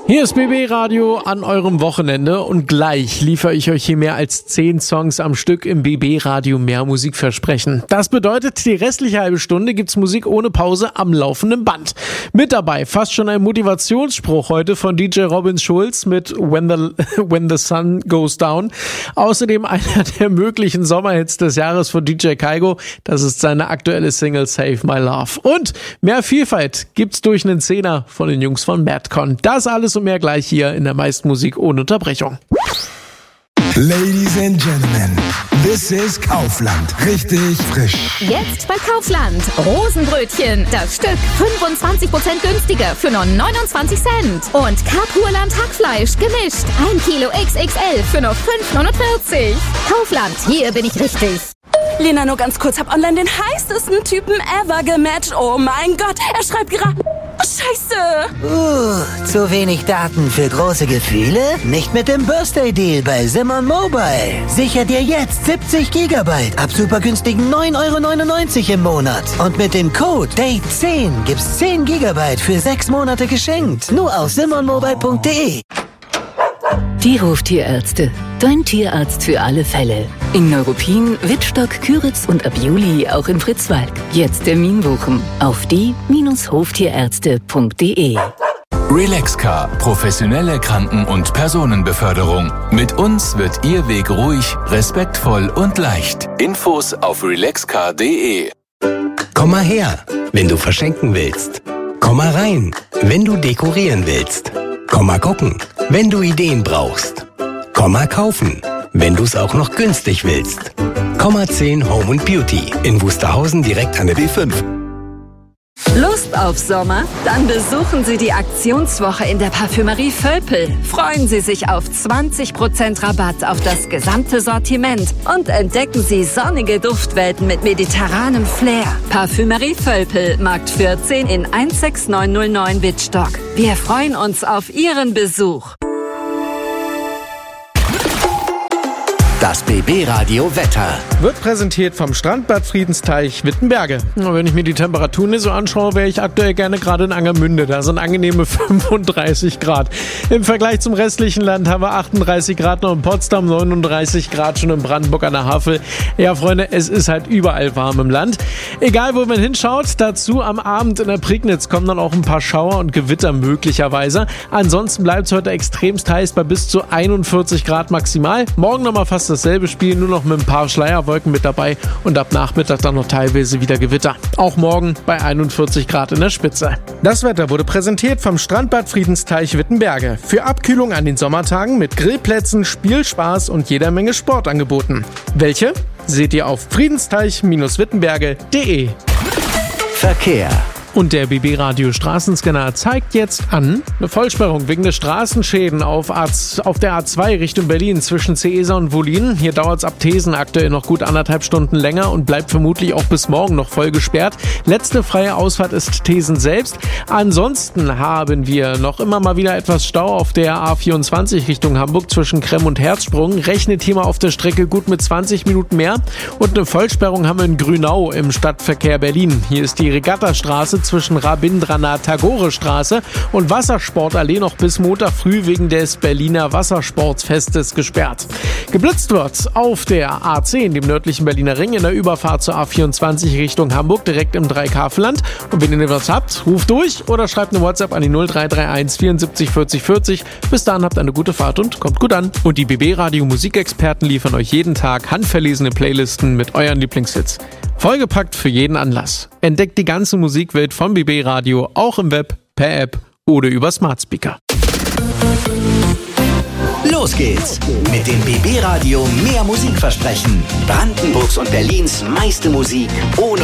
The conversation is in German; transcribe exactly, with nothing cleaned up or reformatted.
Hier ist B B Radio an eurem Wochenende und gleich liefere ich euch hier mehr als zehn Songs am Stück im B B Radio Mehr Musik versprechen. Das bedeutet, die restliche halbe Stunde gibt's Musik ohne Pause am laufenden Band. Mit dabei fast schon ein Motivationsspruch heute von D J Robin Schulz mit When the, When the Sun Goes Down. Außerdem einer der möglichen Sommerhits des Jahres von D J Kaigo. Das ist seine aktuelle Single Save My Love. Und mehr Vielfalt gibt's durch einen Zehner von den Jungs von Madcon. Das alles und mehr gleich hier in der meisten Musik ohne Unterbrechung. Ladies and Gentlemen, this is Kaufland. Richtig frisch. Jetzt bei Kaufland. Rosenbrötchen. Das Stück fünfundzwanzig Prozent günstiger für nur neunundzwanzig Cent. Und Kapurland Hackfleisch gemischt. ein Kilo X X L für nur fünf neunundvierzig. Kaufland, hier bin ich richtig. Lena, nur ganz kurz, hab online den heißesten Typen ever gematcht. Oh mein Gott, er schreibt gerade... Oh, Scheiße! Uh, zu wenig Daten für große Gefühle? Nicht mit dem Birthday-Deal bei Simon Mobile. Sicher dir jetzt siebzig Gigabyte ab super günstigen neun Euro neunundneunzig im Monat. Und mit dem Code Date zehn gibt's zehn Gigabyte für sechs Monate geschenkt. Nur auf simon mobile punkt de. Die Hoftierärzte. Dein Tierarzt für alle Fälle. In Neuruppin, Wittstock, Küritz und ab Juli auch in Fritzwalk. Jetzt Termin buchen auf die Bindestrich hoftierärzte punkt de. Relaxcar. Professionelle Kranken- und Personenbeförderung. Mit uns wird Ihr Weg ruhig, respektvoll und leicht. Infos auf relaxcar punkt de. Komm mal her, wenn du verschenken willst. Komm mal rein, wenn du dekorieren willst. Komm mal gucken, wenn du Ideen brauchst. Komm mal kaufen, wenn du es auch noch günstig willst. Komma zehn Home and Beauty in Wusterhausen direkt an der B fünf. Lust auf Sommer? Dann besuchen Sie die Aktionswoche in der Parfümerie Völpel. Freuen Sie sich auf zwanzig Prozent Rabatt auf das gesamte Sortiment und entdecken Sie sonnige Duftwelten mit mediterranem Flair. Parfümerie Völpel, Markt vierzehn in eins sechs neun null neun Wittstock. Wir freuen uns auf Ihren Besuch. Das B B Radio Wetter wird präsentiert vom Strandbad Friedensteich Wittenberge. Wenn ich mir die Temperaturen hier so anschaue, wäre ich aktuell gerne gerade in Angermünde. Da sind angenehme fünfunddreißig Grad. Im Vergleich zum restlichen Land haben wir achtunddreißig Grad noch in Potsdam, neununddreißig Grad schon in Brandenburg an der Havel. Ja, Freunde, es ist halt überall warm im Land. Egal, wo man hinschaut, dazu am Abend in der Prignitz kommen dann auch ein paar Schauer und Gewitter möglicherweise. Ansonsten bleibt es heute extremst heiß bei bis zu einundvierzig Grad maximal. Morgen nochmal fast dasselbe Spiel, nur noch mit ein paar Schleierwolken mit dabei und ab Nachmittag dann noch teilweise wieder Gewitter. Auch morgen bei einundvierzig Grad in der Spitze. Das Wetter wurde präsentiert vom Strandbad Friedensteich Wittenberge. Für Abkühlung an den Sommertagen mit Grillplätzen, Spielspaß und jeder Menge Sport angeboten. Welche? Seht ihr auf friedensteich wittenberge punkt de. Verkehr. Und der B B Radio Straßenscanner zeigt jetzt an eine Vollsperrung wegen der Straßenschäden auf, A, auf der A zwei Richtung Berlin zwischen Ceesa und Wollin. Hier dauert es ab Thesen aktuell noch gut anderthalb Stunden länger und bleibt vermutlich auch bis morgen noch voll gesperrt. Letzte freie Ausfahrt ist Thesen selbst. Ansonsten haben wir noch immer mal wieder etwas Stau auf der A vierundzwanzig Richtung Hamburg zwischen Kremm und Herzsprung. Rechnet hier mal auf der Strecke gut mit zwanzig Minuten mehr. Und eine Vollsperrung haben wir in Grünau im Stadtverkehr Berlin. Hier ist die Regattastraße zwischen Rabindranath-Tagore-Straße und Wassersportallee noch bis Montag früh wegen des Berliner Wassersportfestes gesperrt. Geblitzt wird auf der A zehn, dem nördlichen Berliner Ring, in der Überfahrt zur A vierundzwanzig Richtung Hamburg, direkt im Dreikafenland. Und wenn ihr was habt, ruft durch oder schreibt eine WhatsApp an die null drei drei eins vierundsiebzig vierzig vierzig. Bis dahin habt eine gute Fahrt und kommt gut an. Und die B B Radio Musikexperten liefern euch jeden Tag handverlesene Playlisten mit euren Lieblingshits. Vollgepackt für jeden Anlass. Entdeckt die ganze Musikwelt von B B Radio auch im Web, per App oder über Smart Speaker. Los geht's mit dem B B Radio Mehr Musikversprechen. Brandenburgs und Berlins meiste Musik ohne